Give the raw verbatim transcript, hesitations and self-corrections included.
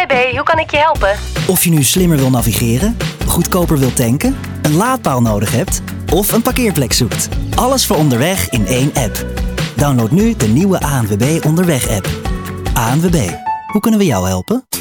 W B, hoe kan ik je helpen? Of je nu slimmer wil navigeren, goedkoper wil tanken, een laadpaal nodig hebt of een parkeerplek zoekt. Alles voor onderweg in één app. Download nu de nieuwe A N W B Onderweg-app. A N W B, hoe kunnen we jou helpen?